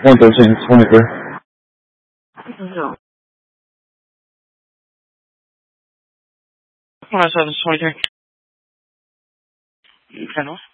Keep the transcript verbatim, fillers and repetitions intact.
one thirteen, twenty-three. No. one oh seven, twenty-three. Okay, no.